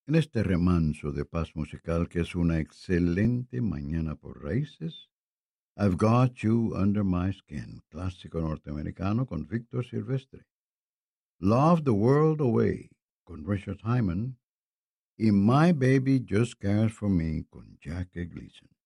En este remanso de paz musical que es una excelente mañana por raíces, I've Got You Under My Skin, clásico norteamericano con Víctor Silvestre. Love the World Away con Richard Hyman y My Baby Just Cares for Me con Jackie Gleason.